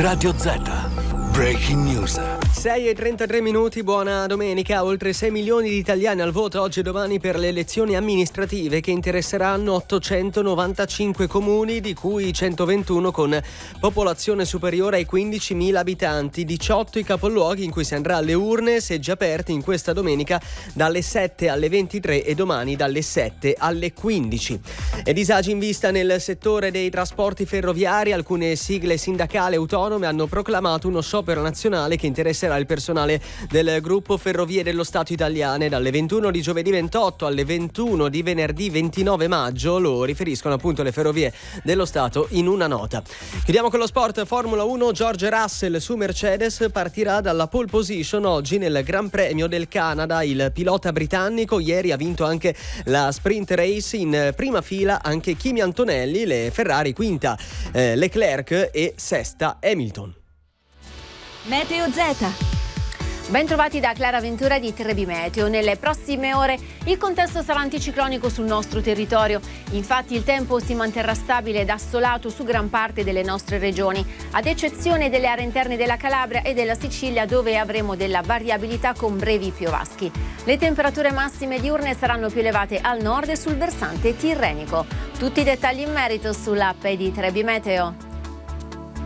Radio Z. Breaking News. 6:33, buona domenica. Oltre 6 milioni di italiani al voto oggi e domani per le elezioni amministrative che interesseranno 895 comuni, di cui 121 con popolazione superiore ai 15.000 abitanti. 18 i capoluoghi in cui si andrà alle urne, seggi aperti in questa domenica dalle 7 alle 23 e domani dalle 7 alle 15. E disagi in vista nel settore dei trasporti ferroviari. Alcune sigle sindacali autonome hanno proclamato uno sciopero nazionale che interesserà il personale del gruppo Ferrovie dello Stato italiane dalle 21 di giovedì 28 alle 21 di venerdì 29 maggio. Lo riferiscono appunto le Ferrovie dello Stato in una nota. Chiudiamo con lo sport. Formula 1. George Russell su Mercedes partirà dalla pole position oggi nel Gran Premio del Canada. Il pilota britannico ieri ha vinto anche la sprint race. In prima fila anche Kimi Antonelli, le Ferrari quinta Leclerc e sesta Hamilton. Meteo Z. Ben trovati da Clara Ventura di Trebi Meteo. Nelle prossime ore il contesto sarà anticiclonico sul nostro territorio. Infatti il tempo si manterrà stabile ed assolato su gran parte delle nostre regioni, ad eccezione delle aree interne della Calabria e della Sicilia, dove avremo della variabilità con brevi piovaschi. Le temperature massime diurne saranno più elevate al nord e sul versante tirrenico. Tutti i dettagli in merito sull'app di Trebi Meteo.